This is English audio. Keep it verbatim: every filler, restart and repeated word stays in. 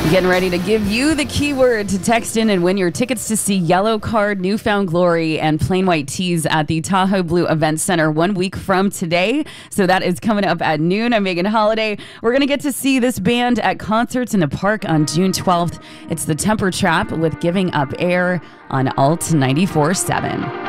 Getting ready to give you the keyword to text in and win your tickets to see Yellowcard, New Found Glory, and Plain White Tees at the Tahoe Blue Event Center one week from today. So that is coming up at noon. I'm Megan Holiday. We're going to get to see this band at Concerts in the Park on June twelfth. It's the Temper Trap with Giving Up Air on Alt ninety-four point seven.